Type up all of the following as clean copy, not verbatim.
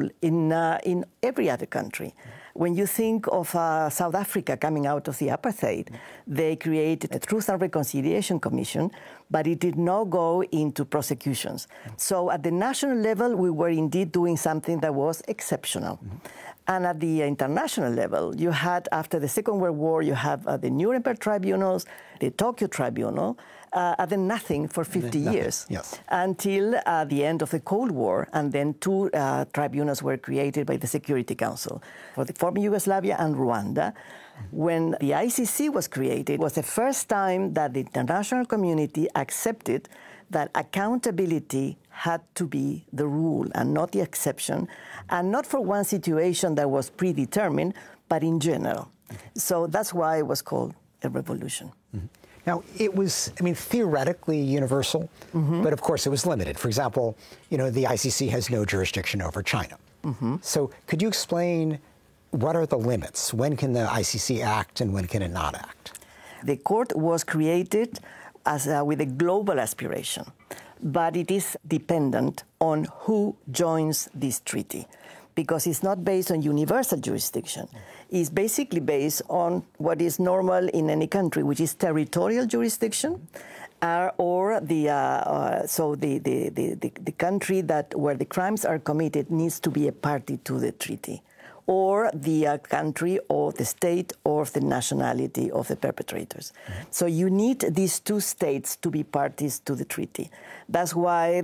rule in every other country. When you think of South Africa coming out of the apartheid, they created a Truth and Reconciliation Commission, but it did not go into prosecutions. So at the national level, we were indeed doing something that was exceptional. And at the international level, you had, after the Second World War, you have the Nuremberg tribunals, the Tokyo Tribunal, and then nothing for 50 years. Yes. Until the end of the Cold War, and then two tribunals were created by the Security Council for the former Yugoslavia and Rwanda. When the ICC was created, it was the first time that the international community accepted that accountability had to be the rule and not the exception, and not for one situation that was predetermined, but in general. So that's why it was called a revolution. Now, it was, theoretically universal, but of course it was limited. For example, the ICC has no jurisdiction over China. So could you explain what are the limits? When can the ICC act and when can it not act? The court was created with a global aspiration, but it is dependent on who joins this treaty, because it's not based on universal jurisdiction. It's basically based on what is normal in any country, which is territorial jurisdiction, or the country where the crimes are committed needs to be a party to the treaty, or the country or the state or the nationality of the perpetrators. So you need these two states to be parties to the treaty. That's why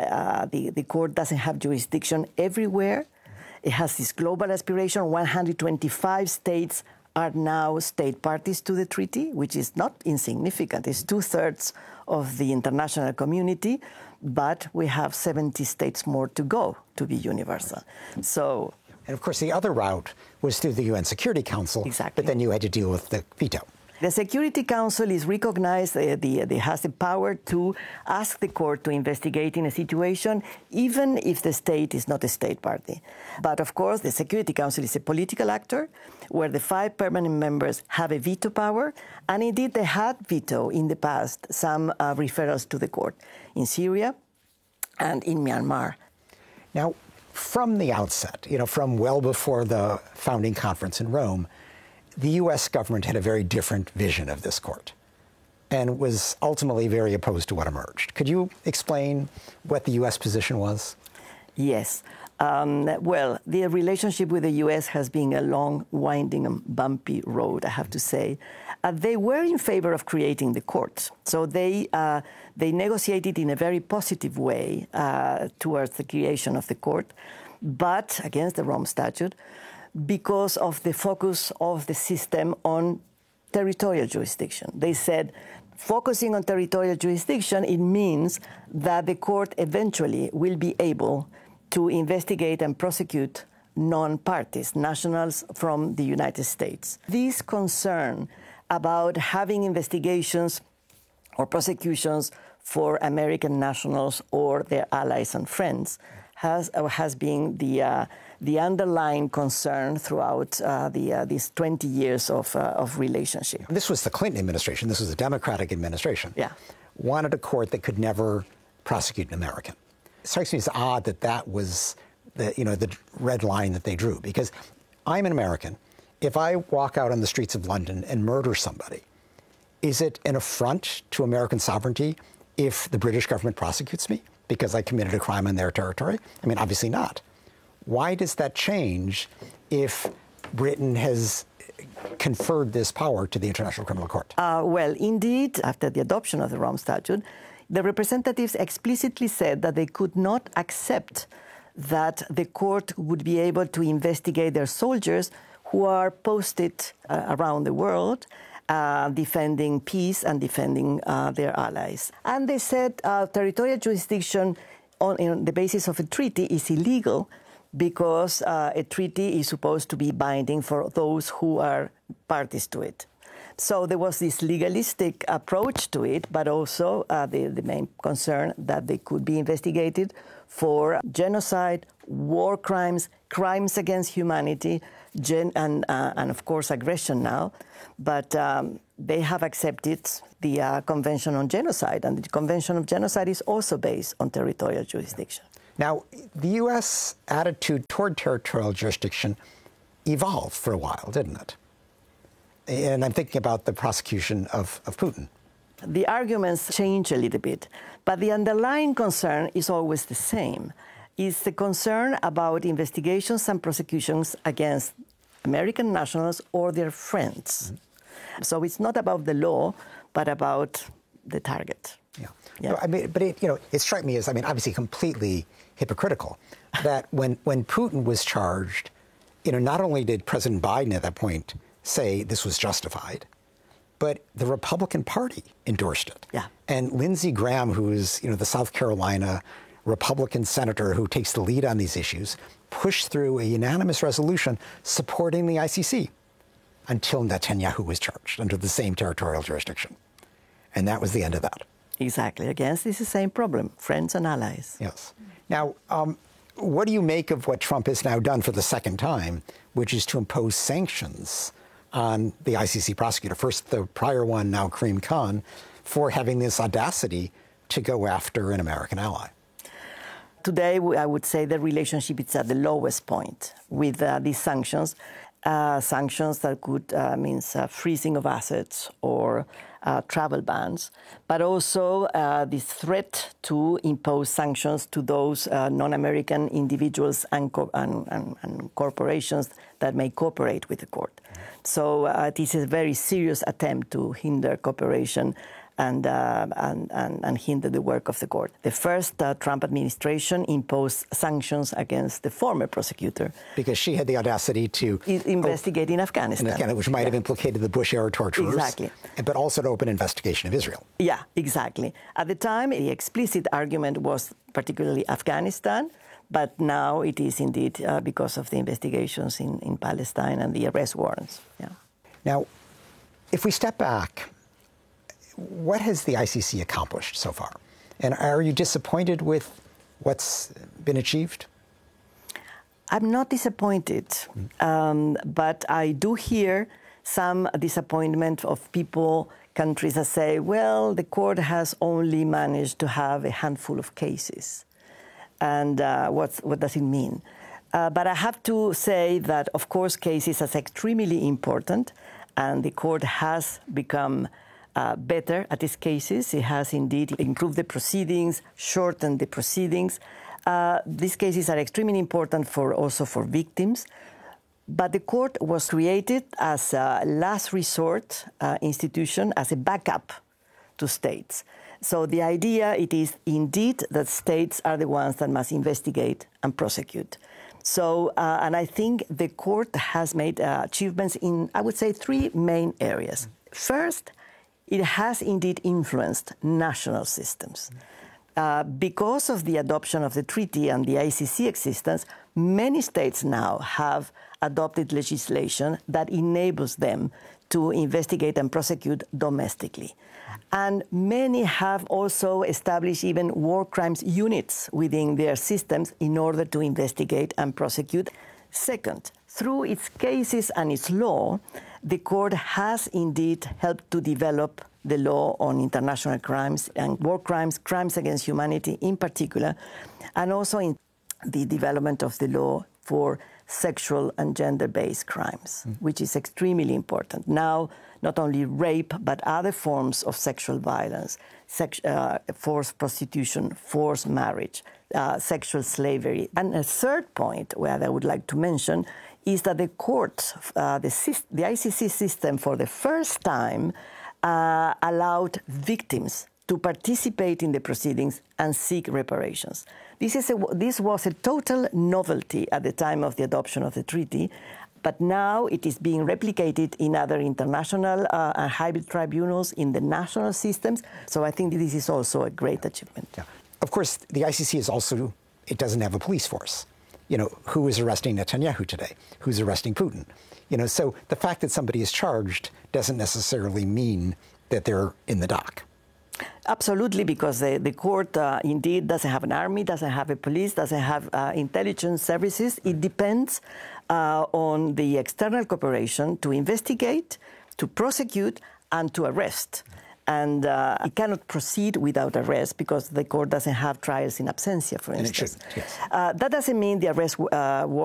the court doesn't have jurisdiction everywhere. It has this global aspiration. 125 states are now state parties to the treaty, which is not insignificant. It's 2/3 of the international community, but we have 70 states more to go to be universal. So. And of course, the other route was through the UN Security Council, exactly. But then you had to deal with the veto. The Security Council is recognized, it has the power to ask the court to investigate in a situation, even if the state is not a state party. But of course, the Security Council is a political actor where the 5 permanent members have a veto power, and indeed they had veto in the past some referrals to the court in Syria and in Myanmar. Now, from the outset, from well before the founding conference in Rome, the U.S. government had a very different vision of this court and was ultimately very opposed to what emerged. Could you explain what the U.S. position was? Yes. Well, the relationship with the U.S. has been a long, winding, and bumpy road, I have to say. They were in favor of creating the court. So they negotiated in a very positive way towards the creation of the court, but against the Rome Statute, because of the focus of the system on territorial jurisdiction. They said, focusing on territorial jurisdiction, it means that the court eventually will be able to investigate and prosecute non-parties, nationals from the United States. This concern about having investigations or prosecutions for American nationals or their allies and friends has been the underlying concern throughout these 20 years of relationship. This was the Clinton administration. This was a Democratic administration. Yeah. Wanted a court that could never prosecute an American. It strikes me as odd that was the red line that they drew, because I'm an American. If I walk out on the streets of London and murder somebody, is it an affront to American sovereignty if the British government prosecutes me because I committed a crime on their territory? Obviously not. Why does that change if Britain has conferred this power to the International Criminal Court? Well, indeed, after the adoption of the Rome Statute, the representatives explicitly said that they could not accept that the court would be able to investigate their soldiers who are posted around the world, defending peace and defending their allies. And they said territorial jurisdiction on the basis of a treaty is illegal because a treaty is supposed to be binding for those who are parties to it. So there was this legalistic approach to it, but also the main concern that they could be investigated for genocide, war crimes, crimes against humanity, and of course aggression now. But they have accepted the Convention on Genocide, and the Convention on Genocide is also based on territorial jurisdiction. Now, the U.S. attitude toward territorial jurisdiction evolved for a while, didn't it? And I'm thinking about the prosecution of Putin. The arguments change a little bit, but the underlying concern is always the same. It's the concern about investigations and prosecutions against American nationals or their friends. Mm-hmm. So it's not about the law, but about the target. Yeah. Yeah. But it struck me as, obviously completely hypocritical that when Putin was charged, not only did President Biden at that point say this was justified, but the Republican Party endorsed it. Yeah. And Lindsey Graham, who is, the South Carolina Republican senator who takes the lead on these issues, pushed through a unanimous resolution supporting the ICC until Netanyahu was charged under the same territorial jurisdiction. And that was the end of that. Exactly. Again, this is the same problem, friends and allies. Yes. Now, what do you make of what Trump has now done for the second time, which is to impose sanctions on the ICC prosecutor, first the prior one, now Karim Khan, for having this audacity to go after an American ally? Today, I would say the relationship is at the lowest point with these sanctions. Sanctions that could mean freezing of assets or travel bans, but also this threat to impose sanctions to those non-American individuals and corporations that may cooperate with the court. So this is a very serious attempt to hinder cooperation and hinder the work of the court. The first Trump administration imposed sanctions against the former prosecutor. Because she had the audacity to investigate in Afghanistan. Which might have implicated the Bush-era torturers. Exactly. But also to open investigation of Israel. Yeah, exactly. At the time, the explicit argument was particularly Afghanistan, but now it is indeed because of the investigations in Palestine and the arrest warrants. Yeah. Now, if we step back, what has the ICC accomplished so far? And are you disappointed with what's been achieved? I'm not disappointed, but I do hear some disappointment of people, countries that say, well, the court has only managed to have a handful of cases. And what does it mean? But I have to say that, of course, cases are extremely important, and the court has become better at its cases. It has indeed improved the proceedings, shortened the proceedings. These cases are extremely important also for victims. But the court was created as a last resort institution, as a backup to states. So the idea it is indeed that states are the ones that must investigate and prosecute. So, and I think the court has made achievements in, I would say, three main areas. First, it has indeed influenced national systems. Because of the adoption of the treaty and the ICC existence, many states now have adopted legislation that enables them to investigate and prosecute domestically. And many have also established even war crimes units within their systems in order to investigate and prosecute. Second, through its cases and its law, the court has indeed helped to develop the law on international crimes and war crimes, crimes against humanity in particular, and also in the development of the law for sexual and gender-based crimes, which is extremely important. Now, not only rape, but other forms of sexual violence, forced prostitution, forced marriage, sexual slavery. And a third point where I would like to mention is that the court, the ICC system, for the first time, allowed victims to participate in the proceedings and seek reparations. This was a total novelty at the time of the adoption of the treaty, but now it is being replicated in other international and hybrid tribunals in the national systems. So I think this is also a great achievement. Yeah. Of course, the ICC is also, it doesn't have a police force. Who is arresting Netanyahu today? Who's arresting Putin? So the fact that somebody is charged doesn't necessarily mean that they're in the dock. Absolutely, because the court indeed doesn't have an army, doesn't have a police, doesn't have intelligence services. It depends on the external cooperation to investigate, to prosecute, and to arrest. and it cannot proceed without arrest because the court doesn't have trials in absentia, for instance. And it should, yes. That doesn't mean the arrest